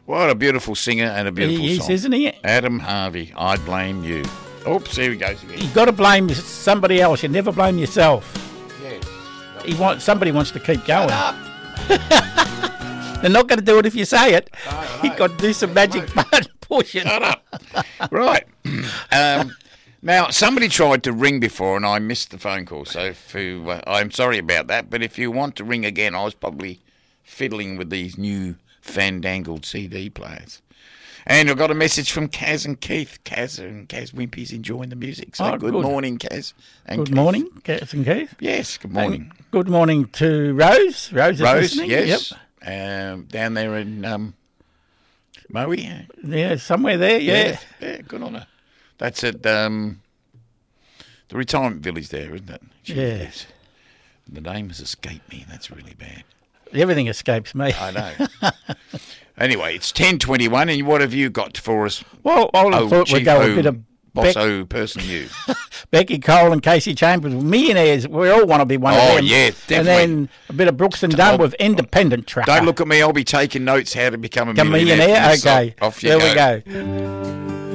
What a beautiful singer and a beautiful He is, song. isn't he? Adam Harvey, I Blame You. Oops, here he goes again. You've got to blame somebody else. You never blame yourself. Yes. Somebody wants to keep going. Shut up. They're not going to do it if you say it. No. You've got to do some magic button pushing. Shut up. Right. Now, somebody tried to ring before and I missed the phone call, so I'm sorry about that. But if you want to ring again, I was probably fiddling with these new fandangled CD players. And I got a message from Kaz and Keith. Kaz Wimpy's enjoying the music. So good morning, Kaz. And Good Keith. morning, Kaz and Keith. Yes, good morning. And good morning to Rose. Rose is listening. Yes. Yep. Down there in Moe. Yeah, somewhere there, yeah. Yeah, good on her. That's at the retirement village there, isn't it? Yes. The name has escaped me. That's really bad. Everything escapes me. I know. Anyway, it's 10:21, and what have you got for us? Well, I thought we'd go a bit of bosso person you. Becky Cole and Casey Chambers, millionaires. We all want to be one of them. Oh, yeah, definitely. And then a bit of Brooks and Dunn with Independent Trucker. Don't look at me. I'll be taking notes how to become a millionaire. millionaire. Okay. Off you there go. we go.